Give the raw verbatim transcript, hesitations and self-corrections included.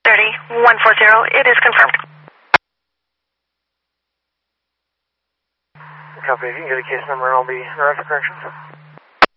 thirty, one four zero, it is confirmed. Copy, if you can get a case number and I'll be in the right corrections.